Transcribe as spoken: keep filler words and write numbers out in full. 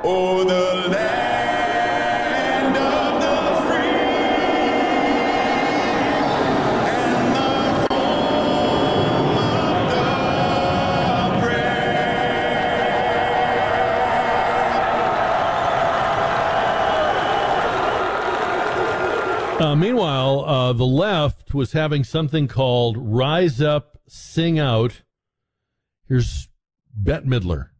Oh, the land of the free and the home of the brave. Uh, meanwhile, uh, the left was having something called Rise Up, Sing Out. Here's Bette Midler.